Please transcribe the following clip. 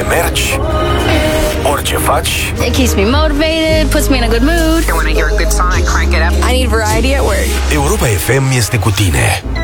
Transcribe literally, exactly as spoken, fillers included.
mergi, orice faci, It keeps me motivated, puts me in a good mood. When I hear a good song, I crank it up. I need variety at work. Europa F M este cu tine.